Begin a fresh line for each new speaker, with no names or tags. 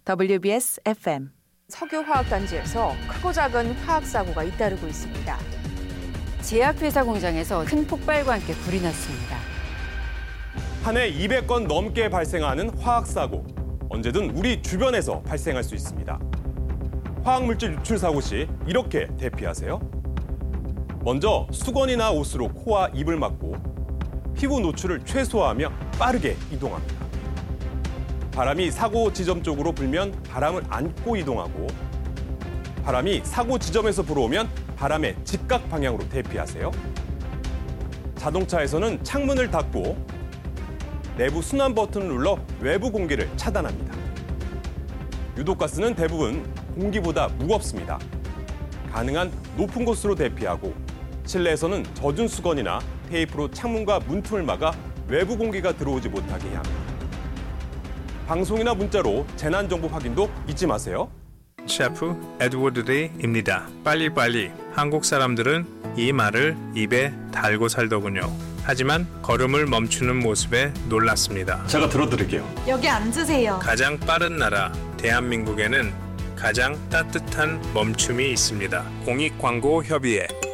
WBS FM
석유화학단지에서 크고 작은 화학사고가 잇따르고 있습니다.
제약회사 공장에서 큰 폭발과 함께 불이 났습니다.
한 해 200건 넘게 발생하는 화학사고. 언제든 우리 주변에서 발생할 수 있습니다. 화학물질 유출 사고 시 이렇게 대피하세요. 먼저 수건이나 옷으로 코와 입을 막고 피부 노출을 최소화하며 빠르게 이동합니다. 바람이 사고 지점 쪽으로 불면 바람을 안고 이동하고 바람이 사고 지점에서 불어오면 바람의 직각 방향으로 대피하세요. 자동차에서는 창문을 닫고 내부 순환 버튼을 눌러 외부 공기를 차단합니다. 유독가스는 대부분 공기보다 무겁습니다. 가능한 높은 곳으로 대피하고 실내에서는 젖은 수건이나 테이프로 창문과 문틈을 막아 외부 공기가 들어오지 못하게 해야 합니다. 방송이나 문자로 재난정보 확인도 잊지 마세요.
셰프 에드워드 리입니다. 빨리빨리. 한국 사람들은 이 말을 입에 달고 살더군요. 하지만 걸음을 멈추는 모습에 놀랐습니다.
제가 들어드릴게요.
여기 앉으세요.
가장 빠른 나라 대한민국에는 가장 따뜻한 멈춤이 있습니다. 공익광고협의회